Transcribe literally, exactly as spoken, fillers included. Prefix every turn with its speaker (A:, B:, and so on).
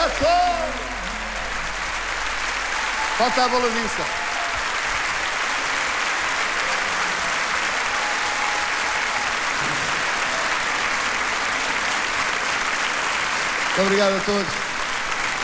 A: That's all. Falta a boladiça. Muito obrigado a todos.